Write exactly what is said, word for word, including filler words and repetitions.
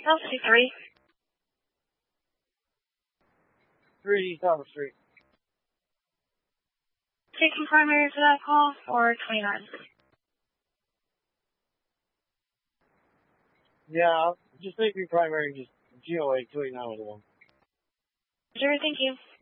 South two three. three South Street. Taking primary for that call, or twenty-nine. Yeah, just make me primary, just G O A two eight nine one. Sure, thank you.